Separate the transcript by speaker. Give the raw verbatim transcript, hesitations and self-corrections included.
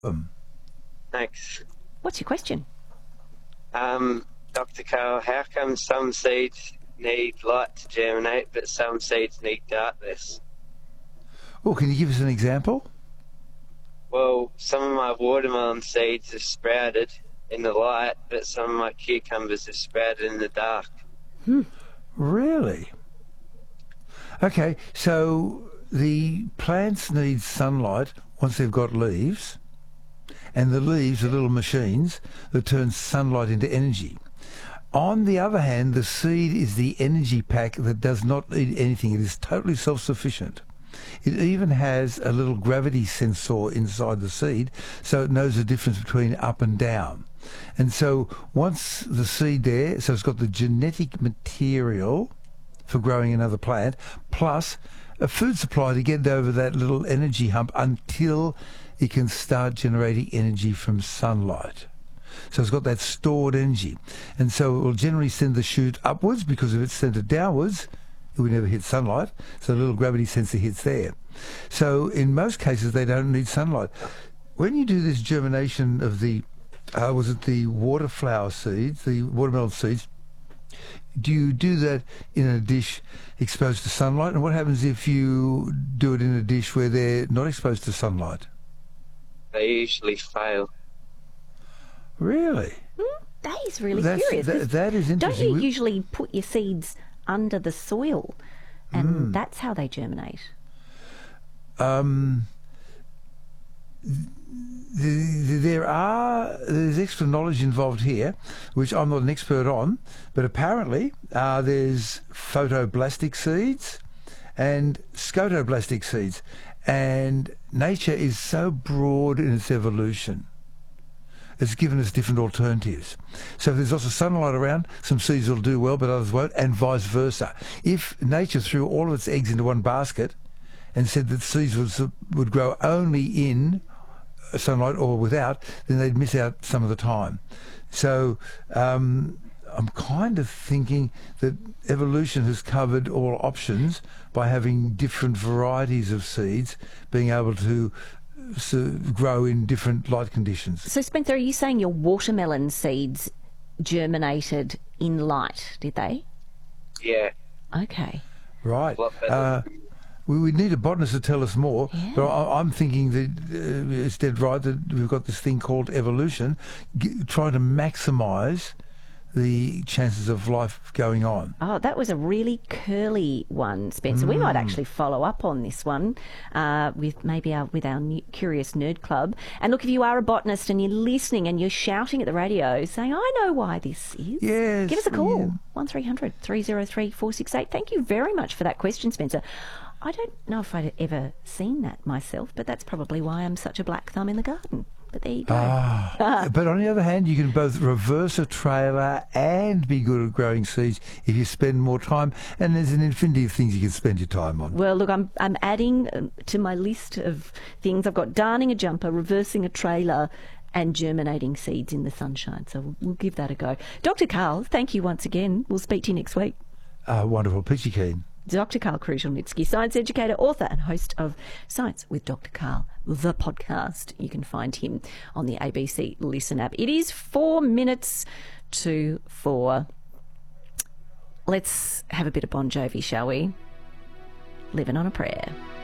Speaker 1: Um,
Speaker 2: Thanks.
Speaker 3: What's your question?
Speaker 2: Um, Doctor Carl, how come some seeds need light to germinate, but some seeds need darkness?
Speaker 1: well, can you give us an example?
Speaker 2: Well, some of my watermelon seeds have sprouted in the light, but some of my cucumbers have sprouted in the dark.
Speaker 1: Really? Okay, so the plants need sunlight once they've got leaves, and the leaves are little machines that turn sunlight into energy. On the other hand, the seed is the energy pack that does not need anything. It is totally self-sufficient. It even has a little gravity sensor inside the seed, so it knows the difference between up and down. And so once the seed there, so it's got the genetic material for growing another plant, plus a food supply to get over that little energy hump until it can start generating energy from sunlight. So it's got that stored energy. And so it will generally send the shoot upwards, because if it's sent it downwards, it would never hit sunlight. So a little gravity sensor hits there. So in most cases, they don't need sunlight. When you do this germination of the, uh, was it the waterflower seeds, the watermelon seeds, do you do that in a dish exposed to sunlight? And what happens if you do it in a dish where they're not exposed to sunlight?
Speaker 2: They usually fail.
Speaker 1: Really?
Speaker 3: Hmm? That is really
Speaker 1: That's,
Speaker 3: curious.
Speaker 1: that, that is
Speaker 3: Don't
Speaker 1: interesting.
Speaker 3: you
Speaker 1: We-
Speaker 3: usually put your seeds under the soil, and
Speaker 1: Hmm.
Speaker 3: that's how they germinate?
Speaker 1: Um, th- there are there's extra knowledge involved here, which I'm not an expert on, but apparently uh, there's photoblastic seeds and scotoblastic seeds, and nature is so broad in its evolution. It's given us different alternatives. So if there's lots of sunlight around, some seeds will do well, but others won't, and vice versa. If nature threw all of its eggs into one basket and said that seeds would, would grow only in sunlight or without, then they'd miss out some of the time. So um, I'm kind of thinking that evolution has covered all options by having different varieties of seeds being able to So grow in different light conditions.
Speaker 3: So, Spencer, are you saying your watermelon seeds germinated in light, did they?
Speaker 2: Yeah.
Speaker 3: Okay.
Speaker 1: Right.
Speaker 2: Lot better.
Speaker 1: Uh, we would need a botanist to tell us more,
Speaker 3: Yeah.
Speaker 1: but I, I'm thinking that uh, it's dead right that we've got this thing called evolution, g- trying to maximise the chances of life going on.
Speaker 3: Oh, that was a really curly one, Spencer. We might actually follow up on this one uh, with maybe our with our new Curious Nerd Club. And look, if you are a botanist and you're listening and you're shouting at the radio saying, "I know why this is,"
Speaker 1: Yes,
Speaker 3: give us a call.
Speaker 1: yeah.
Speaker 3: one three hundred, three oh three, four six eight. Thank you very much for that question, Spencer. I don't know if I'd ever seen that myself, but that's probably why I'm such a black thumb in the garden. But there you go.
Speaker 1: Ah, but on the other hand, you can both reverse a trailer and be good at growing seeds if you spend more time. And there's an infinity of things you can spend your time on.
Speaker 3: Well, look, I'm I'm adding um, to my list of things. I've got darning a jumper, reversing a trailer, and germinating seeds in the sunshine. So we'll, we'll give that a go. Doctor Carl, thank you once again. We'll speak to you next week.
Speaker 1: Ah, wonderful. Peachy keen.
Speaker 3: Doctor Carl Kruszelnicki, science educator, author, and host of Science with Doctor Carl, the podcast. You can find him on the A B C Listen app. It is four minutes to four. Let's have a bit of Bon Jovi, shall we? Living on a Prayer.